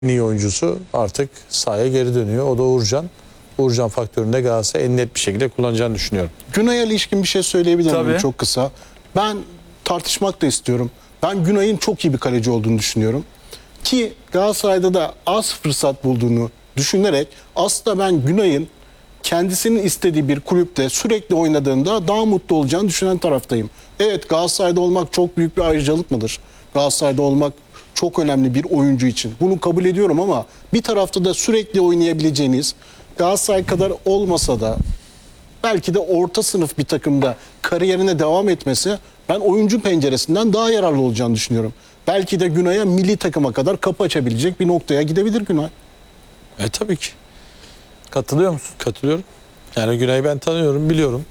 en iyi oyuncusu artık sahaya geri dönüyor. O da Uğurcan. Uğurcan faktöründe Galatasaray en net bir şekilde kullanacağını düşünüyorum. Günay'a ilişkin bir şey söyleyebilir miyim Tabii. çok kısa? Ben tartışmak da istiyorum. Ben Günay'ın çok iyi bir kaleci olduğunu düşünüyorum. Ki Galatasaray'da da az fırsat bulduğunu düşünerek aslında ben Günay'ın kendisinin istediği bir kulüpte sürekli oynadığında daha mutlu olacağını düşünen taraftayım. Evet, Galatasaray'da olmak çok büyük bir ayrıcalık mıdır? Galatasaray'da olmak çok önemli bir oyuncu için. Bunu kabul ediyorum ama bir tarafta da sürekli oynayabileceğiniz, Galatasaray kadar olmasa da belki de orta sınıf bir takımda kariyerine devam etmesi ben oyuncu penceresinden daha yararlı olacağını düşünüyorum. Belki de Günay'a milli takıma kadar kapı açabilecek bir noktaya gidebilir Günay. Tabii ki. Katılıyor musun? Katılıyorum. Yani Günay'ı ben tanıyorum, biliyorum.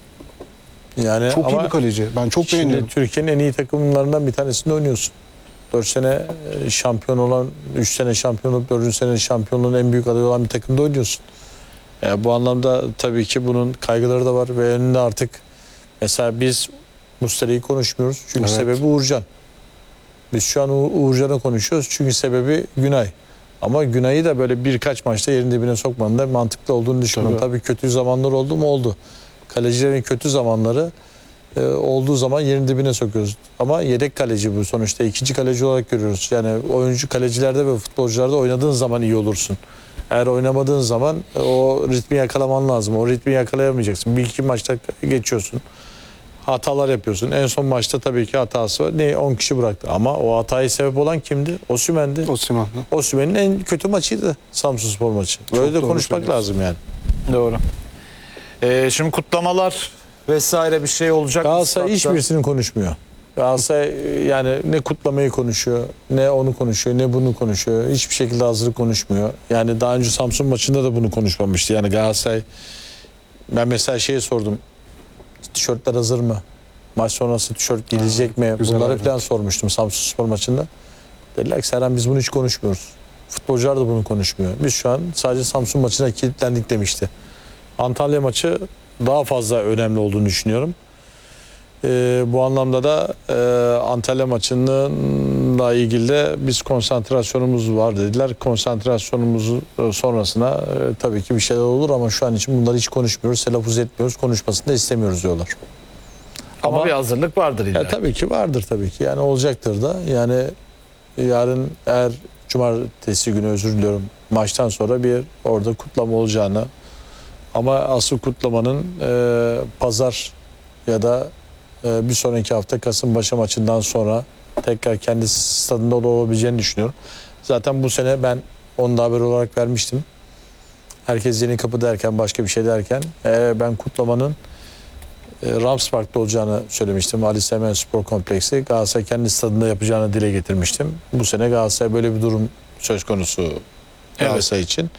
Yani Çok iyi ama bir kaleci. Ben çok şimdi beğeniyorum. Türkiye'nin en iyi takımlarından bir tanesinde oynuyorsun. 4 sene şampiyon olan, 3 sene şampiyonluk, 4. sene şampiyonluğun en büyük adayı olan bir takımda oynuyorsun. Bu anlamda tabii ki bunun kaygıları da var ve önünde artık mesela biz Muslera'yı konuşmuyoruz. Çünkü Evet. sebebi Uğurcan. Biz şu an Uğurcan'ı konuşuyoruz çünkü sebebi Günay. Ama Günay'ı da böyle birkaç maçta yerin dibine sokmanın da mantıklı olduğunu düşünüyorum. Tabii kötü zamanlar oldu mu? Oldu. Kalecilerin kötü zamanları olduğu zaman yerin dibine sokuyoruz. Ama yedek kaleci bu sonuçta. İkinci kaleci olarak görüyoruz. Yani oyuncu kalecilerde ve futbolcularda oynadığın zaman iyi olursun. Eğer oynamadığın zaman o ritmi yakalaman lazım. O ritmi yakalayamayacaksın. Bir iki maçta geçiyorsun. Hatalar yapıyorsun. En son maçta tabii ki hatası var. 10 kişi bıraktı. Ama o hatayı sebep olan kimdi? Osimhen'di. Osimhen. Osimhen'in en kötü maçıydı Samsunspor maçı. Böyle de doğru konuşmak söylüyorsun. lazım yani. Doğru. Şimdi kutlamalar vesaire bir şey olacak mı Galatasaray statta? hiçbirisini konuşmuyor. Galatasaray yani ne kutlamayı konuşuyor, ne onu konuşuyor, ne bunu konuşuyor. Hiçbir şekilde hazırlık konuşmuyor. Yani daha önce Samsun maçında da bunu konuşmamıştı. Yani Galatasaray, ben mesela şeye sordum. Tişörtler hazır mı? Maç sonrası tişört gelecek mi? güzel Bunları ayrıntı. falan sormuştum Samsunspor maçında. Dediler ki Serhan biz bunu hiç konuşmuyoruz. Futbolcular da bunu konuşmuyor. Biz şu an sadece Samsun maçına kilitlendik demişti. Antalya maçı daha fazla önemli olduğunu düşünüyorum. Bu anlamda da Antalya maçınınla ilgili de biz konsantrasyonumuz var dediler. Konsantrasyonumuz sonrasına tabii ki bir şeyler olur ama şu an için bunları hiç konuşmuyoruz, telaffuz etmiyoruz, konuşmasını da istemiyoruz diyorlar. Ama bir hazırlık vardır illa. Tabii ki vardır tabii ki. Yani olacaktır da. Yani yarın eğer cumartesi günü özür diliyorum maçtan sonra bir orada kutlama olacağını ama asıl kutlamanın pazar ya da bir sonraki hafta Kasımpaşa maçından sonra tekrar kendi stadında olabileceğini düşünüyorum. Zaten bu sene ben onu da haber olarak vermiştim. Herkes yeni kapı derken başka bir şey derken ben kutlamanın Rams Park'ta olacağını söylemiştim. Ali Sami Spor Kompleksi. Galatasaray kendi stadında yapacağını dile getirmiştim. Bu sene Galatasaray böyle bir durum söz konusu Galatasaray için.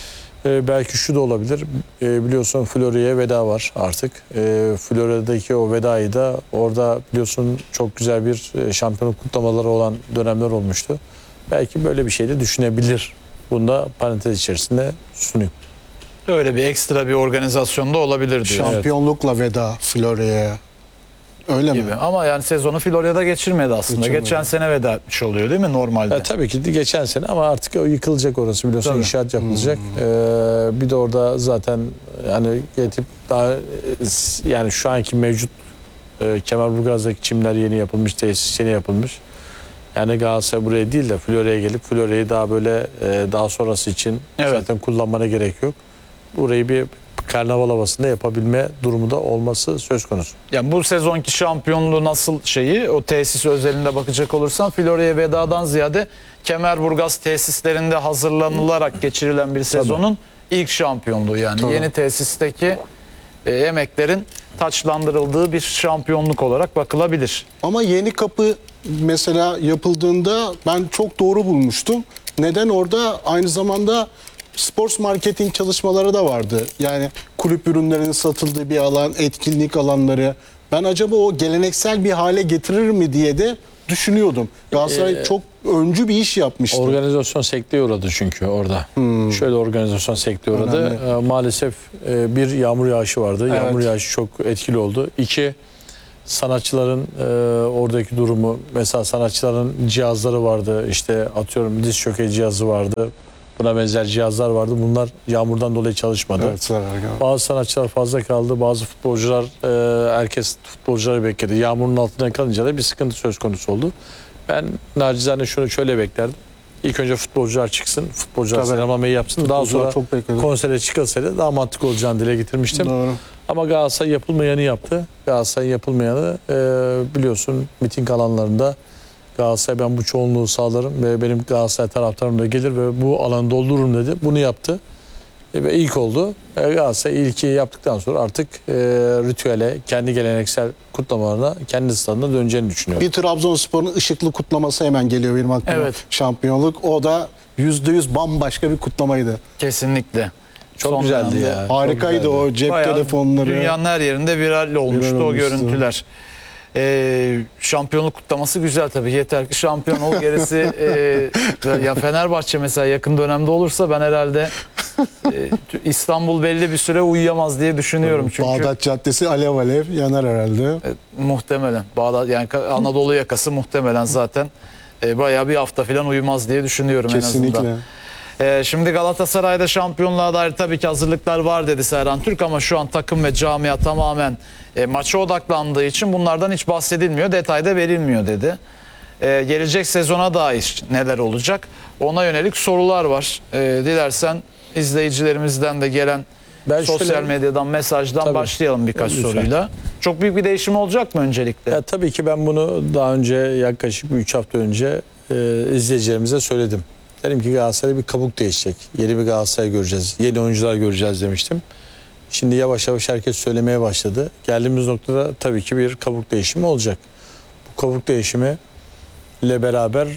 Belki şu da olabilir. Biliyorsun Florya'ya veda var artık. Florya'daki o vedayı da orada biliyorsun çok güzel bir şampiyonluk kutlamaları olan dönemler olmuştu. Belki böyle bir şey de düşünebilir. Bunu da parantez içerisinde sunayım. Öyle bir ekstra bir organizasyonda olabilir diyor. Şampiyonlukla veda Florya'ya. Öyle mi? Gibi. Ama yani sezonu Florya'da geçirmedi aslında. Geçirmedi. Geçen sene veda etmiş oluyor değil mi normalde? Tabii ki de geçen sene ama artık o yıkılacak orası biliyorsun Tabii. inşaat yapılacak. Bir de orada zaten yani yetip daha yani şu anki mevcut Kemerburgaz'daki çimler yeni yapılmış, tesis yeni yapılmış. Yani Galatasaray buraya değil de Florya'ya gelip Florya'yı daha böyle daha sonrası için zaten kullanmana gerek yok. Burayı bir karnaval havasında yapabilme durumu da olması söz konusu. Yani bu sezonki şampiyonluğu nasıl şeyi o tesis özelinde bakacak olursan Florya'ya vedadan ziyade Kemerburgaz tesislerinde hazırlanılarak geçirilen bir sezonun ilk şampiyonluğu yani. Tabii. Yeni tesisteki emeklerin taçlandırıldığı bir şampiyonluk olarak bakılabilir. Ama yeni kapı mesela yapıldığında ben çok doğru bulmuştum. Neden? Orada aynı zamanda sports marketing çalışmaları da vardı. Yani kulüp ürünlerinin satıldığı bir alan, etkinlik alanları. Ben acaba o geleneksel bir hale getirir mi diye de düşünüyordum. Galatasaray çok öncü bir iş yapmıştı. Organizasyon sekteye uğradı çünkü orada. Şöyle organizasyon sekteye uğradı. Maalesef bir yağmur yağışı vardı. Evet. Yağmur yağışı çok etkili oldu. İki, sanatçıların oradaki durumu, mesela sanatçıların cihazları vardı, işte atıyorum diz çökey cihazı vardı, buna benzer cihazlar vardı, bunlar yağmurdan dolayı çalışmadı. Evet, zarar geldi. Bazı sanatçılar fazla kaldı, bazı futbolcular, herkes futbolcuları bekledi, yağmurun altına kalınca da bir sıkıntı söz konusu oldu. Ben nacizane şunu şöyle beklerdim: İlk önce futbolcular çıksın, futbolcular Tabii. selamlamayı yapsın, daha Futbolcular sonra çok bekledi. konsere çıkılsaydı daha mantıklı olacağını dile getirmiştim. Doğru. Ama Galatasaray yapılmayanı yaptı. Galatasaray yapılmayanı, biliyorsun, miting alanlarında Galatasaray ben bu çoğunluğu sağlarım ve benim Galatasaray taraftarım da gelir ve bu alanı doldururum dedi. Bunu yaptı. Ve ilk oldu. Galatasaray ilki yaptıktan sonra artık ritüele, kendi geleneksel kutlamalarına, kendi stadına döneceğini düşünüyorum. Bir Trabzonspor'un ışıklı kutlaması hemen geliyor benim aklıma. Evet. Şampiyonluk. O da %100 bambaşka bir kutlamaydı. Kesinlikle. Çok Son güzeldi dönemde ya. Harikaydı Çok güzeldi. o cep bayağı telefonları. Dünyanın her yerinde viral olmuştu Viral o olmuştu. görüntüler. Şampiyonluk kutlaması güzel tabii. Yeter ki şampiyon ol, gerisi ya Fenerbahçe mesela yakın dönemde olursa ben herhalde İstanbul belli bir süre uyuyamaz diye düşünüyorum çünkü. Bağdat Caddesi alev alev yanar herhalde. Muhtemelen. Bağdat, yani Anadolu yakası muhtemelen zaten bayağı bir hafta falan uyumaz diye düşünüyorum en Kesinlikle. azından. Şimdi Galatasaray'da şampiyonluğa dair tabii ki hazırlıklar var dedi Serhan Türk, ama şu an takım ve camia tamamen maça odaklandığı için bunlardan hiç bahsedilmiyor, detayda verilmiyor dedi. Gelecek sezona dair neler olacak, ona yönelik sorular var. Dilersen izleyicilerimizden de gelen Ben sosyal şöyle- medyadan mesajdan Tabii. başlayalım birkaç Lütfen. soruyla. Çok büyük bir değişim olacak mı öncelikle? Ya tabii ki ben bunu daha önce, yaklaşık 3 hafta önce izleyicilerimize söyledim. Dedim ki Galatasaray'da bir kabuk değişecek. Yeni bir Galatasaray göreceğiz. Yeni oyuncular göreceğiz demiştim. Şimdi yavaş yavaş herkes söylemeye başladı. Geldiğimiz noktada tabii ki bir kabuk değişimi olacak. Bu kabuk değişimi ile beraber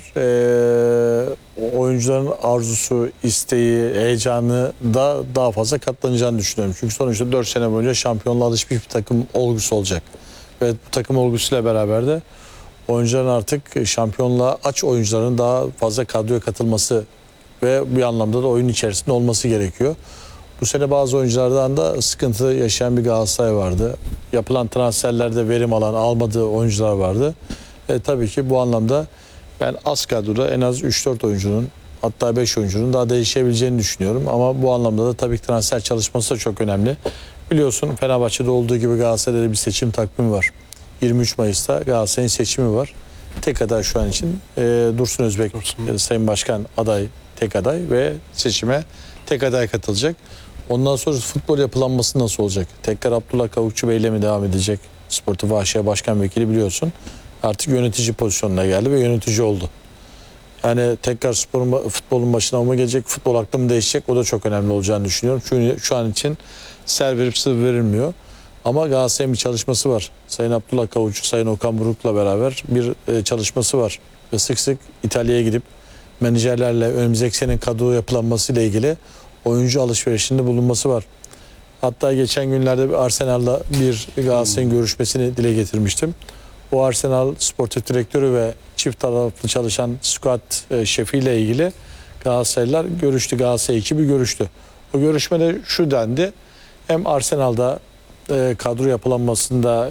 oyuncuların arzusu, isteği, heyecanı da daha fazla katlanacağını düşünüyorum. Çünkü sonuçta 4 sene boyunca şampiyonluğa alışmış bir takım olgusu olacak. Ve bu takım olgusuyla beraber de oyuncuların artık şampiyonluğa aç oyuncuların daha fazla kadroya katılması ve bir anlamda da oyun içerisinde olması gerekiyor. Bu sene bazı oyunculardan da sıkıntı yaşayan bir Galatasaray vardı. Yapılan transferlerde verim alan, almadığı oyuncular vardı. Tabii ki bu anlamda ben az kadroda en az 3-4 oyuncunun, hatta 5 oyuncunun daha değişebileceğini düşünüyorum. Ama bu anlamda da tabii ki transfer çalışması da çok önemli. Biliyorsun Fenerbahçe'de olduğu gibi Galatasaray'da da bir seçim takvimi var. 23 Mayıs'ta Galatasaray'ın seçimi var. Tek aday şu an için Dursun Özbek, Sayın Başkan aday, tek aday ve seçime tek aday katılacak. Ondan sonra futbol yapılanması nasıl olacak? Tekrar Abdullah Kavukçu Bey'le mi devam edecek? Sportif AŞ Başkan Vekili biliyorsun. Artık yönetici pozisyonuna geldi ve yönetici oldu. Yani tekrar futbolun başına mı gelecek, futbol aklı mı değişecek? O da çok önemli olacağını düşünüyorum. Çünkü şu an için ser verip sır verilmiyor. Ama Galatasaray'ın bir çalışması var. Sayın Abdullah Kavukçu, Sayın Okan Buruk'la beraber bir çalışması var. Ve sık sık İtalya'ya gidip menajerlerle önümüzdeki senenin kadro yapılanması ile ilgili oyuncu alışverişinde bulunması var. Hatta geçen günlerde bir Arsenal'la bir Galatasaray'ın görüşmesini dile getirmiştim. O Arsenal sportif direktörü ve çift taraflı çalışan squad şefiyle ilgili Galatasaraylılar görüştü. Galatasaray ekibi görüştü. O görüşmede şu dendi: hem Arsenal'da kadro yapılanmasında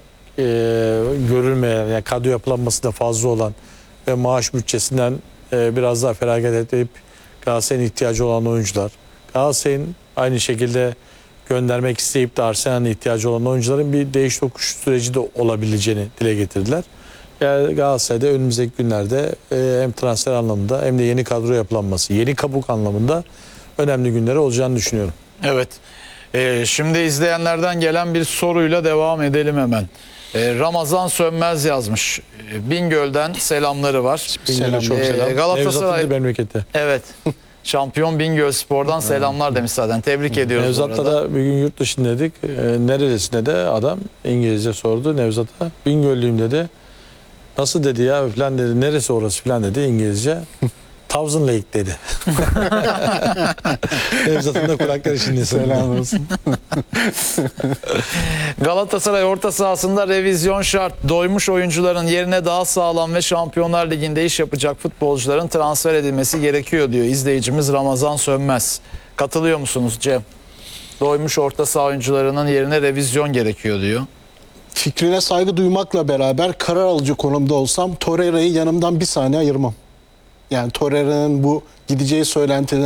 görülmeyen, yani kadro yapılanmasında fazla olan ve maaş bütçesinden biraz daha feragat edip Galatasaray'ın ihtiyacı olan oyuncular, Galatasaray'ın aynı şekilde göndermek isteyip de Arsenal'ın ihtiyacı olan oyuncuların bir değiş tokuş süreci de olabileceğini dile getirdiler. Yani Galatasaray'da önümüzdeki günlerde hem transfer anlamında hem de yeni kadro yapılanması, yeni kabuk anlamında önemli günleri olacağını düşünüyorum. Evet. Şimdi izleyenlerden gelen bir soruyla devam edelim hemen. Ramazan Sönmez yazmış. Bingöl'den selamları var. Bingöl'e çok selam. Galatasaray Nevzat'ın da memleketi. evet. Şampiyon Bingöl Spor'dan selamlar demiş zaten. Tebrik ediyoruz. Nevzat'la orada. da bir gün yurt dışındaydık. Nerelisine de adam İngilizce sordu Nevzat'a. Bingöllüyüm dedi. Nasıl dedi ya falan dedi. Neresi orası falan dedi İngilizce. Thousand Lake dedi. Nevzat'ın da kulakları şimdi Selam olsun. Galatasaray orta sahasında revizyon şart. Doymuş oyuncuların yerine daha sağlam ve Şampiyonlar Ligi'nde iş yapacak futbolcuların transfer edilmesi gerekiyor diyor izleyicimiz Ramazan Sönmez. Katılıyor musunuz Cem? Doymuş orta saha oyuncularının yerine revizyon gerekiyor diyor. fikrine saygı duymakla beraber karar alıcı konumda olsam Torreira'yı yanımdan bir saniye ayırmam. Yani Torreira'nın bu gideceği söylentileri